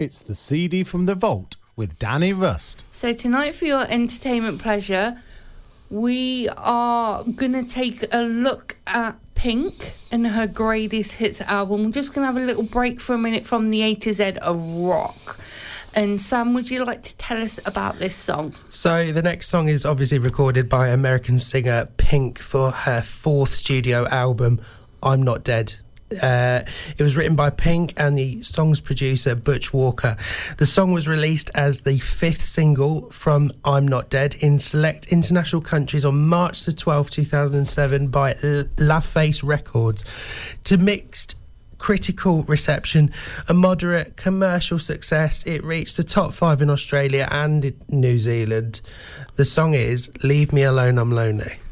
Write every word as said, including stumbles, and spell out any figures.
It's the C D from the Vault with Danny Rust. So tonight, for your entertainment pleasure, we are going to take a look at Pink and her Greatest Hits album. We're just going to have a little break for a minute from the A to Z of rock. And Sam, would you like to tell us about this song? So the next song is obviously recorded by American singer Pink for her fourth studio album, I'm Not Dead. Uh, it was written by Pink and the song's producer Butch Walker. The song was released as the fifth single from I'm Not Dead in select international countries on March the twelfth, two thousand seven by La Face Records. To mixed critical reception, a moderate commercial success, it reached the top five in Australia and New Zealand. The song is Leave Me Alone, I'm Lonely.